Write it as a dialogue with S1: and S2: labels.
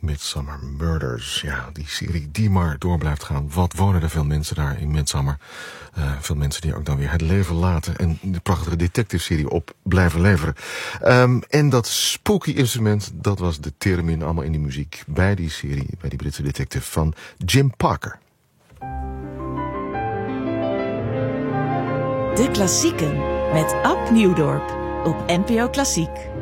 S1: Midsomer Murders. Ja, die serie die maar door blijft gaan. Wat wonen er veel mensen daar in Midsomer. Veel mensen die ook dan weer het leven laten en de prachtige detective-serie op blijven leveren. En dat spooky instrument, dat was de theremin, allemaal in die muziek bij die serie, bij die Britse detective van Jim Parker.
S2: De Klassieken met Ab Nieuwdorp op NPO Klassiek.